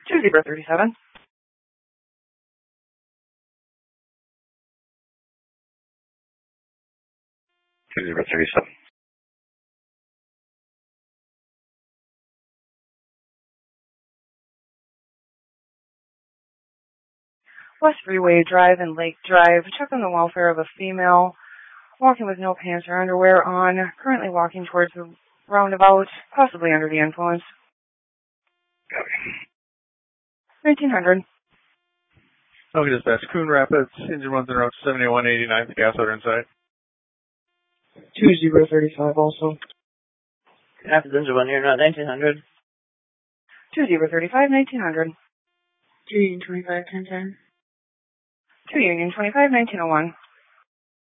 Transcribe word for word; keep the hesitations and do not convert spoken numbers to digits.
two zero thirty-seven. two zero thirty-seven. West Freeway Drive and Lake Drive. Check on the welfare of a female walking with no pants or underwear on, currently walking towards the roundabout, possibly under the influence. nineteen hundred. Okay, dispatch. Coon Rapids, engine runs en route seventy-one eighty-nine, gas odor inside. two zero thirty-five also. Coon Rapids, engine one here, not nineteen hundred. two zero thirty-five, nineteen hundred. two Union twenty-five, ten ten. two Union twenty-five, nineteen oh one.